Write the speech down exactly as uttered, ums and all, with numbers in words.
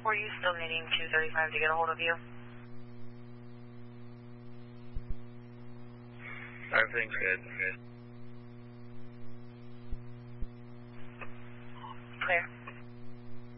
for you. Still needing two thirty-five to get a hold of you. Everything's good. Clear.